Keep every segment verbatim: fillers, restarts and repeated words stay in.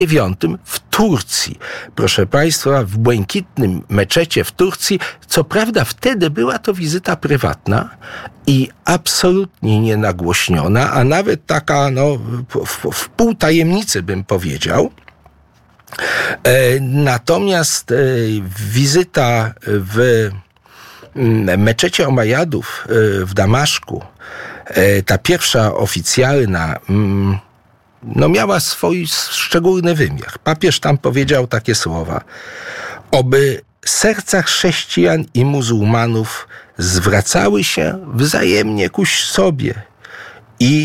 dziewiątym w Turcji. Proszę Państwa, w błękitnym meczecie w Turcji. Co prawda wtedy była to wizyta prywatna i absolutnie nienagłośniona, a nawet taka no, w, w pół tajemnicy bym powiedział. E, natomiast e, wizyta w meczecie Omajadów e, w Damaszku, e, ta pierwsza oficjalna, mm, no miała swój szczególny wymiar. Papież tam powiedział takie słowa: oby serca chrześcijan i muzułmanów zwracały się wzajemnie ku sobie i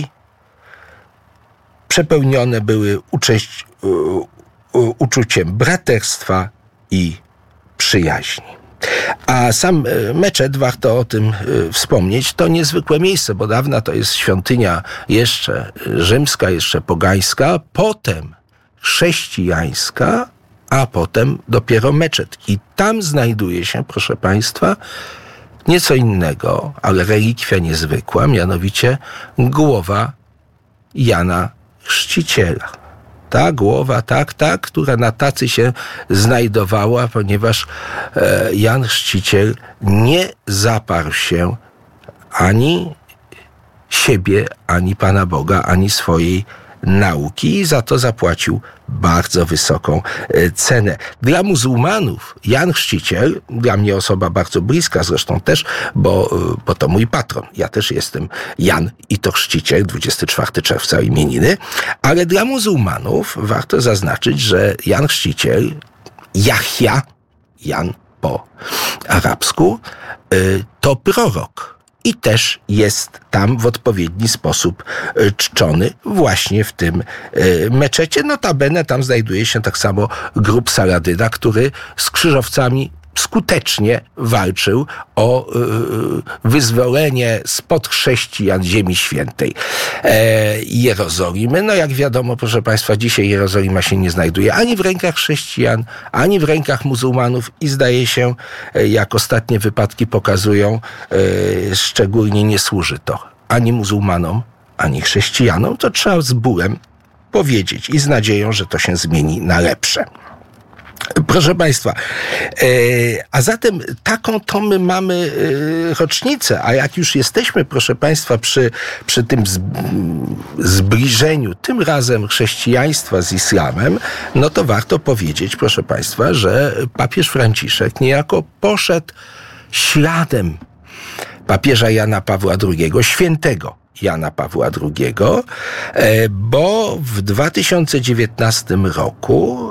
przepełnione były ucześć, uczuciem braterstwa i przyjaźni. A sam meczet, warto o tym wspomnieć, to niezwykłe miejsce, bo dawna to jest świątynia jeszcze rzymska, jeszcze pogańska, potem chrześcijańska, a potem dopiero meczet. I tam znajduje się, proszę Państwa, nieco innego, ale relikwia niezwykła, mianowicie głowa Jana Chrzciciela. Ta głowa, tak, tak, która na tacy się znajdowała, ponieważ e, Jan Chrzciciel nie zaparł się ani siebie, ani Pana Boga, ani swojej nauki i za to zapłacił bardzo wysoką e, cenę. Dla muzułmanów Jan Chrzciciel, dla mnie osoba bardzo bliska zresztą też, bo, bo to mój patron. Ja też jestem Jan i to Chrzciciel, dwudziestego czwartego czerwca imieniny, ale dla muzułmanów warto zaznaczyć, że Jan Chrzciciel, Jahja, Jan po arabsku, e, to prorok. I też jest tam w odpowiedni sposób czczony właśnie w tym meczecie. Notabene tam znajduje się tak samo grób Saladyna, który z krzyżowcami skutecznie walczył o wyzwolenie spod chrześcijan Ziemi Świętej Jerozolimy. No jak wiadomo, proszę Państwa, dzisiaj Jerozolima się nie znajduje ani w rękach chrześcijan, ani w rękach muzułmanów i zdaje się, jak ostatnie wypadki pokazują, szczególnie nie służy to ani muzułmanom, ani chrześcijanom. To trzeba z bólem powiedzieć i z nadzieją, że to się zmieni na lepsze. Proszę Państwa, e, a zatem taką to my mamy e, rocznicę, a jak już jesteśmy, proszę Państwa, przy, przy tym zbliżeniu, tym razem chrześcijaństwa z islamem, no to warto powiedzieć, proszę Państwa, że papież Franciszek niejako poszedł śladem papieża Jana Pawła drugiego, świętego Jana Pawła drugiego, bo w dwa tysiące dziewiętnastym roku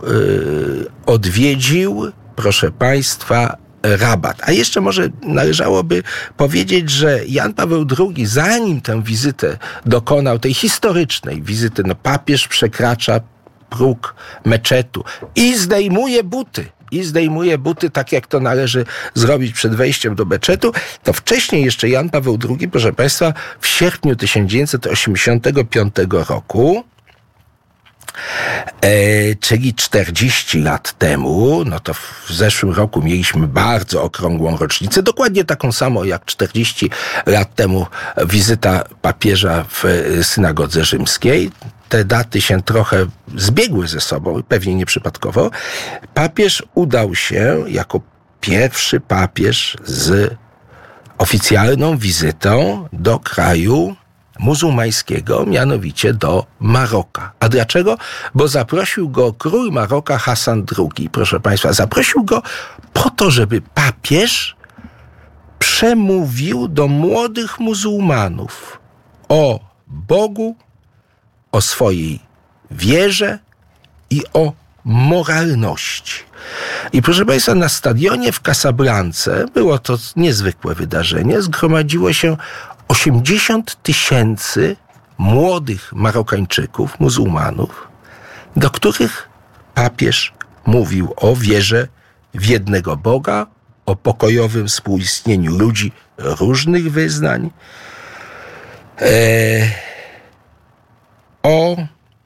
odwiedził, proszę Państwa, Rabat. A jeszcze może należałoby powiedzieć, że Jan Paweł drugi, zanim tę wizytę dokonał, tej historycznej wizyty, no papież przekracza próg meczetu i zdejmuje buty. I zdejmuje buty, tak jak to należy zrobić przed wejściem do meczetu, to wcześniej jeszcze Jan Paweł drugi, proszę Państwa, w sierpniu tysiąc dziewięćset osiemdziesiątego piątego roku, e, czyli czterdzieści lat temu, no to w zeszłym roku mieliśmy bardzo okrągłą rocznicę, dokładnie taką samą jak czterdzieści lat temu wizyta papieża w synagodze rzymskiej. Te daty się trochę zbiegły ze sobą, pewnie nieprzypadkowo. Papież udał się jako pierwszy papież z oficjalną wizytą do kraju muzułmańskiego, mianowicie do Maroka. A dlaczego? Bo zaprosił go król Maroka Hasan drugi. Proszę Państwa, zaprosił go po to, żeby papież przemówił do młodych muzułmanów o Bogu, o swojej wierze i o moralności. I proszę Państwa, na stadionie w Casablance, było to niezwykłe wydarzenie, zgromadziło się osiemdziesiąt tysięcy młodych Marokańczyków, muzułmanów, do których papież mówił o wierze w jednego Boga, o pokojowym współistnieniu ludzi różnych wyznań, e, o,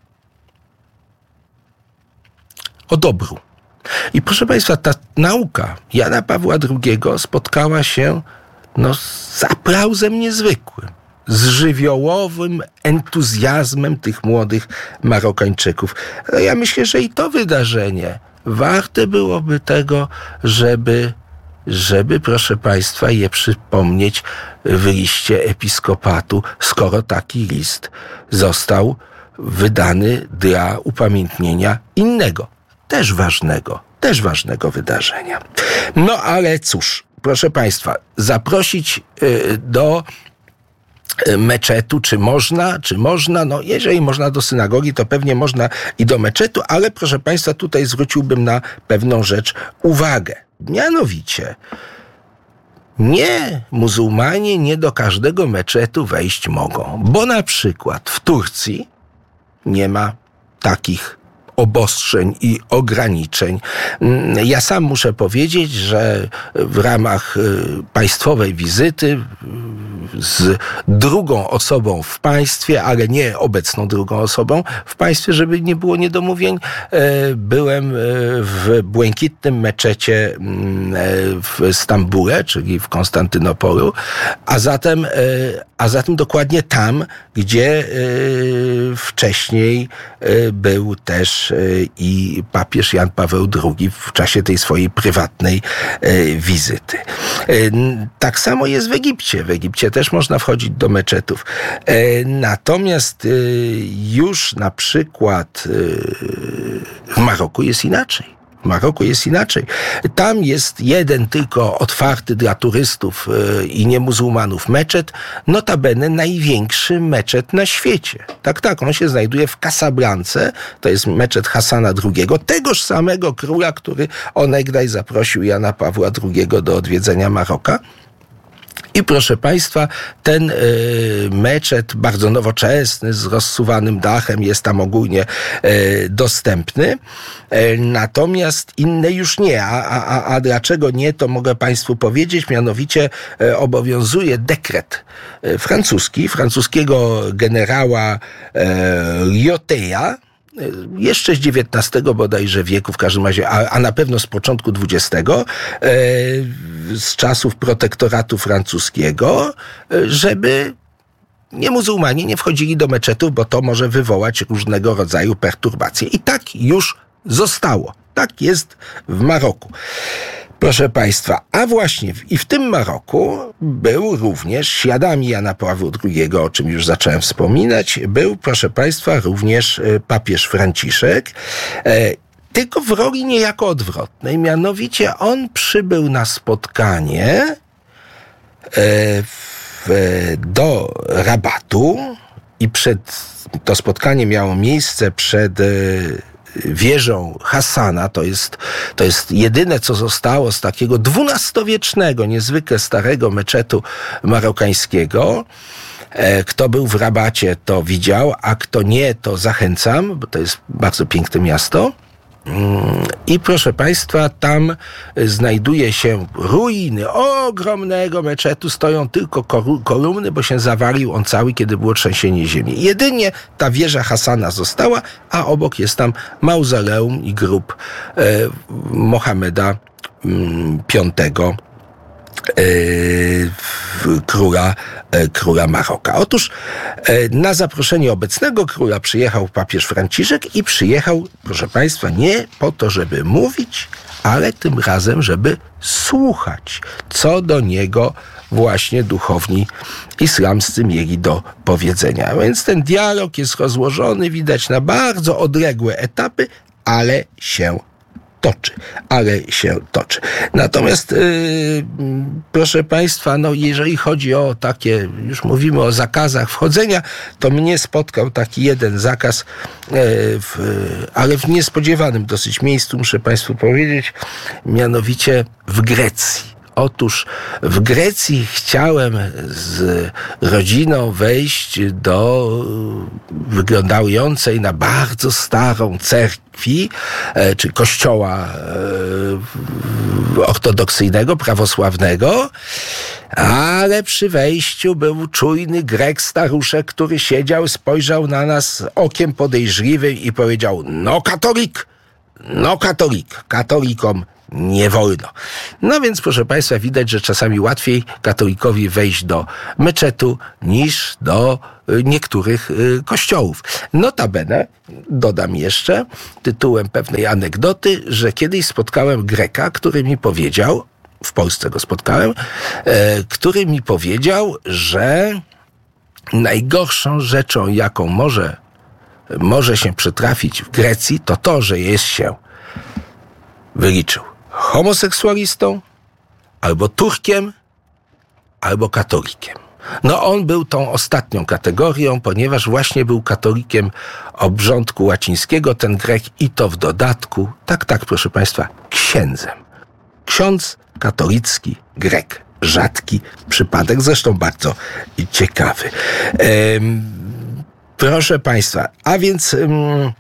o dobru. I proszę Państwa, ta nauka Jana Pawła drugiego spotkała się no, z aplauzem niezwykłym. z żywiołowym entuzjazmem tych młodych Marokańczyków. No ja myślę, że i to wydarzenie warte byłoby tego, żeby, żeby, proszę Państwa, je przypomnieć w liście episkopatu, skoro taki list został wydany dla upamiętnienia innego, też ważnego, też ważnego wydarzenia. No ale cóż, proszę Państwa, zaprosić y, do meczetu, czy można, czy można, no jeżeli można do synagogi, to pewnie można i do meczetu, ale proszę Państwa, tutaj zwróciłbym na pewną rzecz uwagę. Mianowicie, nie, muzułmanie nie do każdego meczetu wejść mogą, bo na przykład w Turcji nie ma takich obostrzeń i ograniczeń. Ja sam muszę powiedzieć, że w ramach państwowej wizyty z drugą osobą w państwie, ale nie obecną drugą osobą w państwie, żeby nie było niedomówień, byłem w błękitnym meczecie w Stambule, czyli w Konstantynopolu, a zatem, a zatem dokładnie tam, gdzie wcześniej był też i papież Jan Paweł drugi w czasie tej swojej prywatnej wizyty. Tak samo jest w Egipcie. W Egipcie też można wchodzić do meczetów. Natomiast już na przykład w Maroku jest inaczej. W Maroku jest inaczej. Tam jest jeden tylko otwarty dla turystów i niemuzułmanów meczet, notabene największy meczet na świecie. Tak, tak, on się znajduje w Casablance, to jest meczet Hasana drugiego, tegoż samego króla, który onegdaj zaprosił Jana Pawła drugiego do odwiedzenia Maroka. I proszę Państwa, ten y, meczet bardzo nowoczesny, z rozsuwanym dachem, jest tam ogólnie y, dostępny. Y, natomiast inne już nie. A, a, a dlaczego nie, to mogę Państwu powiedzieć. Mianowicie y, obowiązuje dekret y, francuski, francuskiego generała y, Lyoteja, jeszcze z dziewiętnastego bodajże wieku, w każdym razie, a, a na pewno z początku dwudziestego, e, z czasów protektoratu francuskiego, e, żeby nie muzułmanie nie wchodzili do meczetów, bo to może wywołać różnego rodzaju perturbacje. I tak już zostało. Tak jest w Maroku. Proszę Państwa, a właśnie i w tym Maroku był również, śladami Jana Pawła drugiego, o czym już zacząłem wspominać, był, proszę Państwa, również papież Franciszek, e, tylko w roli niejako odwrotnej. Mianowicie on przybył na spotkanie e, w, do Rabatu i przed, to spotkanie miało miejsce przed e, wieżą Hasana, to jest, to jest jedyne, co zostało z takiego dwunastowiecznego, niezwykle starego meczetu marokańskiego. Kto był w Rabacie, to widział, a kto nie, to zachęcam, bo to jest bardzo piękne miasto. I proszę Państwa, tam znajduje się ruiny ogromnego meczetu, stoją tylko kolumny, bo się zawalił on cały, kiedy było trzęsienie ziemi. Jedynie ta wieża Hasana została, a obok jest tam mauzoleum i grób e, Mohameda piątego, e, króla, e, króla Maroka. Otóż e, na zaproszenie obecnego króla przyjechał papież Franciszek i przyjechał, proszę Państwa, nie po to, żeby mówić, ale tym razem, żeby słuchać, co do niego właśnie duchowni islamscy mieli do powiedzenia. Więc ten dialog jest rozłożony, widać, na bardzo odległe etapy, ale się toczy, ale się toczy. Natomiast yy, proszę Państwa, no jeżeli chodzi o takie, już mówimy o zakazach wchodzenia, to mnie spotkał taki jeden zakaz, yy, w, ale w niespodziewanym dosyć miejscu, muszę Państwu powiedzieć, mianowicie w Grecji. Otóż w Grecji chciałem z rodziną wejść do wyglądającej na bardzo starą cerkwi, czy kościoła ortodoksyjnego, prawosławnego, ale przy wejściu był czujny Grek staruszek, który siedział, spojrzał na nas okiem podejrzliwym i powiedział: no katolik, no katolik, katolikom nie wolno. No więc, proszę Państwa, widać, że czasami łatwiej katolikowi wejść do meczetu niż do niektórych kościołów. Notabene, dodam jeszcze, tytułem pewnej anegdoty, że kiedyś spotkałem Greka, który mi powiedział, w Polsce go spotkałem, e, który mi powiedział, że najgorszą rzeczą, jaką może, może się przytrafić w Grecji, to to, że jest się, wyliczył, homoseksualistą, albo Turkiem, albo katolikiem. No on był tą ostatnią kategorią, ponieważ właśnie był katolikiem obrządku łacińskiego, ten Grek, i to w dodatku, tak, tak, proszę Państwa, księdzem. Ksiądz katolicki Grek. Rzadki przypadek, zresztą bardzo ciekawy. Ehm, proszę Państwa, a więc, e,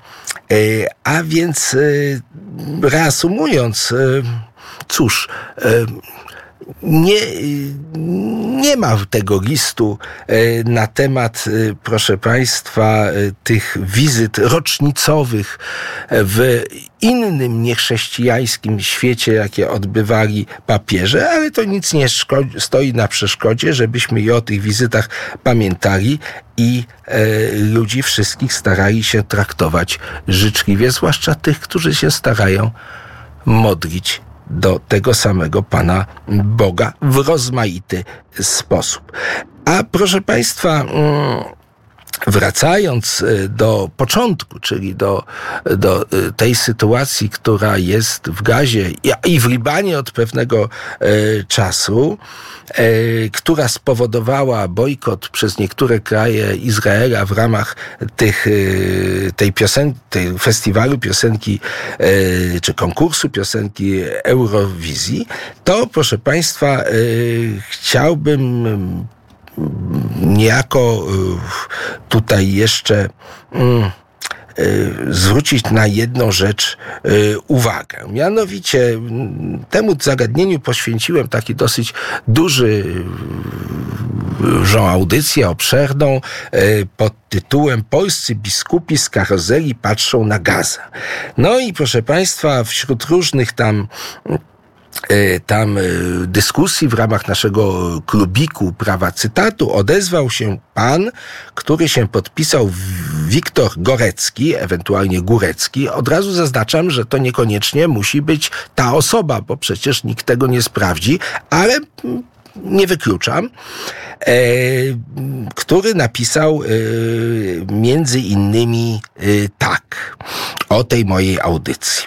a więc e, reasumując, e, cóż, e, nie, nie ma tego listu na temat, proszę Państwa, tych wizyt rocznicowych w innym niechrześcijańskim świecie, jakie odbywali papieże, ale to nic nie szkodzi, stoi na przeszkodzie, żebyśmy i o tych wizytach pamiętali i e, ludzi wszystkich starali się traktować życzliwie, zwłaszcza tych, którzy się starają modlić do tego samego Pana Boga w rozmaity sposób. A proszę Państwa, wracając do początku, czyli do, do tej sytuacji, która jest w Gazie i w Libanie od pewnego czasu, która spowodowała bojkot przez niektóre kraje Izraela w ramach tych, tej piosenki, tej festiwalu piosenki, czy konkursu piosenki Eurowizji, to, proszę Państwa, chciałbym niejako tutaj jeszcze zwrócić na jedną rzecz uwagę. Mianowicie temu zagadnieniu poświęciłem taki dosyć duży audycję obszerną pod tytułem Polscy biskupi z karuzeli patrzą na Gazę. No i proszę Państwa, wśród różnych tam tam dyskusji w ramach naszego klubiku prawa cytatu odezwał się pan, który się podpisał Wiktor Gorecki, ewentualnie Górecki. Od razu zaznaczam, że to niekoniecznie musi być ta osoba, bo przecież nikt tego nie sprawdzi, ale nie wykluczam, e, który napisał e, między innymi e, tak o tej mojej audycji.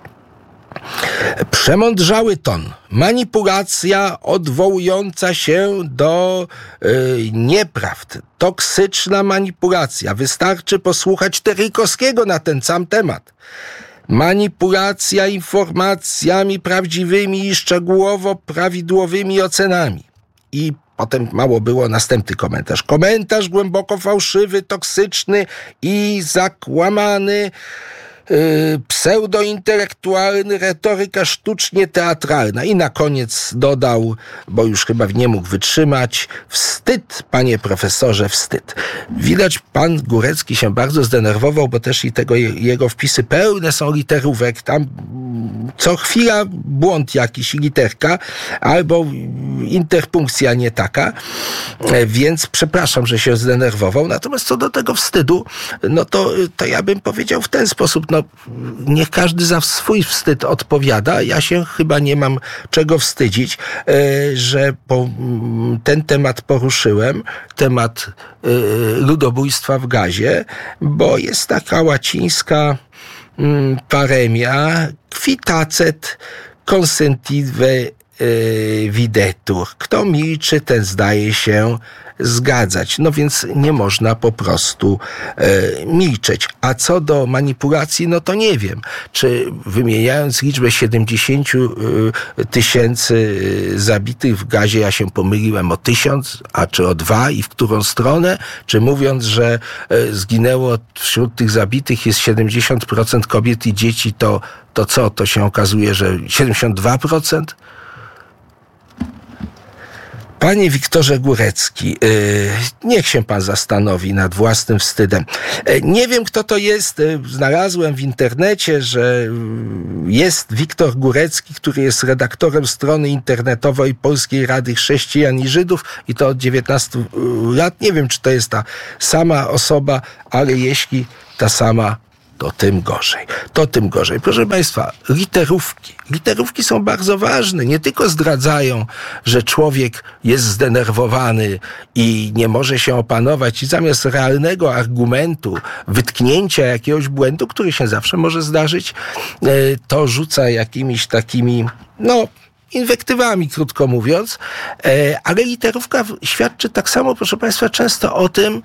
Przemądrzały ton, manipulacja odwołująca się do y, nieprawd, toksyczna manipulacja. Wystarczy posłuchać Terlikowskiego na ten sam temat. Manipulacja informacjami prawdziwymi i szczegółowo prawidłowymi ocenami. I potem mało było następny komentarz. Komentarz głęboko fałszywy, toksyczny i zakłamany, Yy, pseudointelektualny, retoryka sztucznie teatralna. I na koniec dodał, bo już chyba nie mógł wytrzymać, wstyd, panie profesorze, wstyd. Widać, pan Górecki się bardzo zdenerwował, bo też i tego jego wpisy pełne są literówek. Tam co chwila błąd jakiś, literka, albo interpunkcja nie taka. Więc przepraszam, że się zdenerwował. Natomiast co do tego wstydu, no to, to ja bym powiedział w ten sposób, no niech każdy za swój wstyd odpowiada. Ja się chyba nie mam czego wstydzić, że po, ten temat poruszyłem, temat ludobójstwa w Gazie, bo jest taka łacińska paremia, qui tacet consentive videtur. Kto milczy, ten zdaje się zgadzać. No więc nie można po prostu e, milczeć. A co do manipulacji, no to nie wiem, czy wymieniając liczbę siedemdziesiąt tysięcy zabitych w Gazie, ja się pomyliłem o tysiąc, a czy o dwa i w którą stronę, czy mówiąc, że e, zginęło wśród tych zabitych jest siedemdziesiąt procent kobiet i dzieci, to, to co? To się okazuje, że siedemdziesiąt dwa procent? Panie Wiktorze Górecki, niech się pan zastanowi nad własnym wstydem. Nie wiem, kto to jest. Znalazłem w internecie, że jest Wiktor Górecki, który jest redaktorem strony internetowej Polskiej Rady Chrześcijan i Żydów i to od dziewiętnastu lat. Nie wiem, czy to jest ta sama osoba, ale jeśli ta sama, to tym gorzej. To tym gorzej. Proszę państwa, literówki. Literówki są bardzo ważne. Nie tylko zdradzają, że człowiek jest zdenerwowany i nie może się opanować i zamiast realnego argumentu, wytknięcia jakiegoś błędu, który się zawsze może zdarzyć, to rzuca jakimiś takimi, no, inwektywami, krótko mówiąc, ale literówka świadczy tak samo, proszę państwa, często o tym,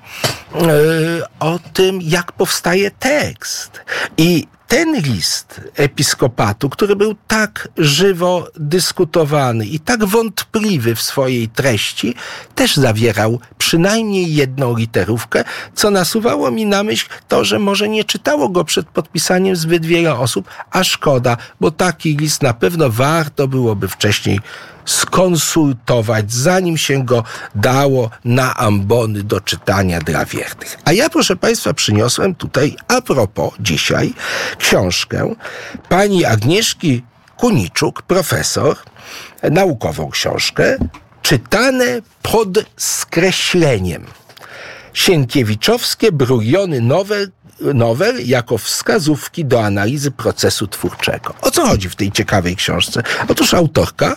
o tym, jak powstaje tekst. I ten list episkopatu, który był tak żywo dyskutowany i tak wątpliwy w swojej treści, też zawierał przynajmniej jedną literówkę, co nasuwało mi na myśl to, że może nie czytało go przed podpisaniem zbyt wiele osób, a szkoda, bo taki list na pewno warto byłoby wcześniej skonsultować, zanim się go dało na ambony do czytania dla wiernych. A ja, proszę państwa, przyniosłem tutaj a propos dzisiaj książkę pani Agnieszki Kuniczuk, profesor, naukową książkę, czytane pod skreśleniem. Sienkiewiczowskie bruliony nowel, nowel jako wskazówki do analizy procesu twórczego. O co chodzi w tej ciekawej książce? Otóż autorka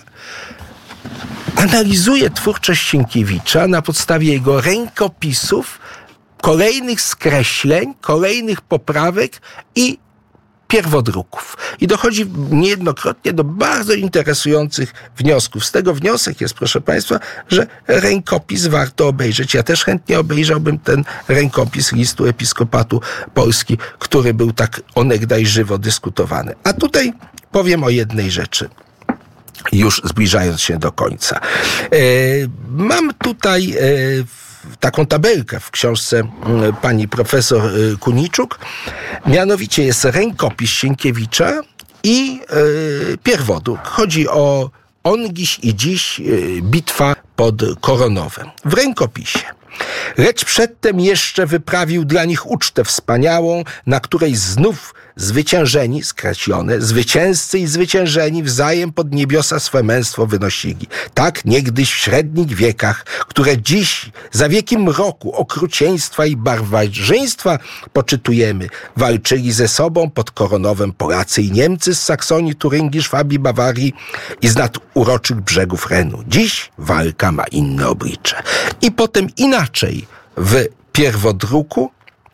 analizuje twórczość Sienkiewicza na podstawie jego rękopisów, kolejnych skreśleń, kolejnych poprawek i pierwodruków. I dochodzi niejednokrotnie do bardzo interesujących wniosków. Z tego wniosek jest, proszę państwa, że rękopis warto obejrzeć. Ja też chętnie obejrzałbym ten rękopis listu Episkopatu Polski, który był tak onegdaj żywo dyskutowany. A tutaj powiem o jednej rzeczy, już zbliżając się do końca. E, mam tutaj e, taką tabelkę w książce pani profesor Kuniczuk. Mianowicie jest rękopis Sienkiewicza i e, pierwodruk. Chodzi o On dziś i dziś, e, bitwa pod Koronowem. W rękopisie. Lecz przedtem jeszcze wyprawił dla nich ucztę wspaniałą, na której znów zwyciężeni, skreślone, zwycięzcy i zwyciężeni wzajem pod niebiosa swe męstwo wynosili. Tak niegdyś w średnich wiekach, które dziś za wieki mroku, okrucieństwa i barbarzyństwa poczytujemy, walczyli ze sobą pod Koronowem Polacy i Niemcy z Saksonii, Turyngii, Szwabii, Bawarii i z naduroczych brzegów Renu. Dziś walka ma inne oblicze. I potem inaczej w pierwodruku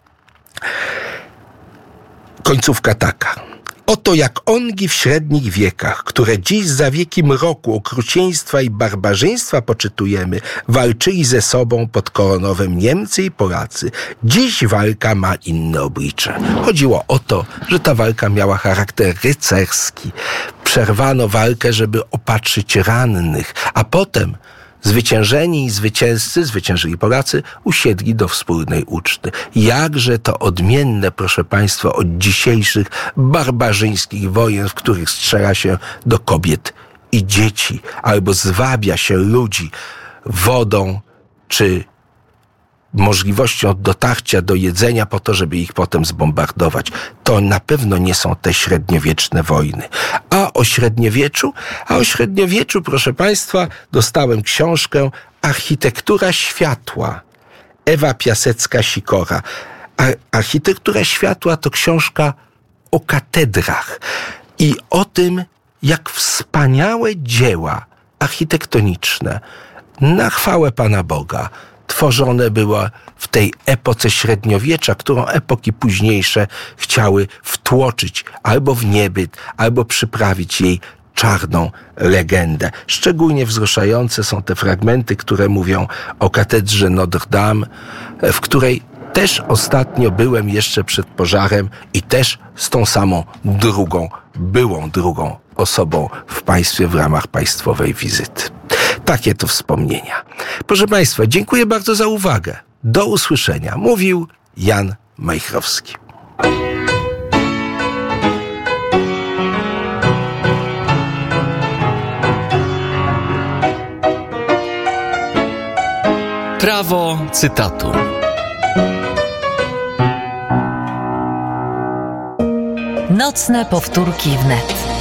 końcówka taka. Oto jak ongi w średnich wiekach, które dziś za wieki mroku, okrucieństwa i barbarzyństwa poczytujemy, walczyli ze sobą pod Koronowem Niemcy i Polacy. Dziś walka ma inne oblicze. Chodziło o to, że ta walka miała charakter rycerski. Przerwano walkę, żeby opatrzyć rannych, a potem zwyciężeni i zwycięzcy, zwyciężyli Polacy, usiedli do wspólnej uczty. Jakże to odmienne, proszę państwa, od dzisiejszych barbarzyńskich wojen, w których strzela się do kobiet i dzieci, albo zwabia się ludzi wodą czy możliwością dotarcia do jedzenia po to, żeby ich potem zbombardować. To na pewno nie są te średniowieczne wojny. A o średniowieczu? A o średniowieczu, proszę państwa, dostałem książkę Architektura światła. Ewa Piasecka-Sikora. Architektura światła to książka o katedrach i o tym, jak wspaniałe dzieła architektoniczne na chwałę Pana Boga tworzone była w tej epoce średniowiecza, którą epoki późniejsze chciały wtłoczyć albo w niebyt, albo przyprawić jej czarną legendę. Szczególnie wzruszające są te fragmenty, które mówią o katedrze Notre Dame, w której też ostatnio byłem jeszcze przed pożarem i też z tą samą drugą, byłą drugą osobą w państwie w ramach państwowej wizyty. Takie to wspomnienia. Proszę państwa, dziękuję bardzo za uwagę. Do usłyszenia. Mówił Jan Majchrowski. Prawo cytatu. Nocne powtórki wnet.